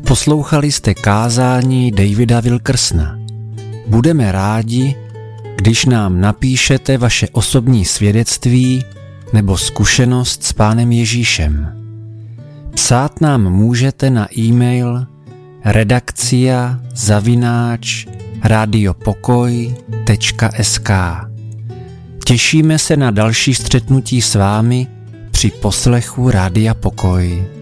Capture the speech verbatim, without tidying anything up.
Poslouchali jste kázání Davida Wilkersona. Budeme rádi, když nám napíšete vaše osobní svědectví nebo zkušenost s Pánem Ježíšem. Psát nám můžete na e-mail redakcia zavináč radiopokoj tečka es ká. Těšíme se na další střetnutí s vámi při poslechu Rádia Pokoj.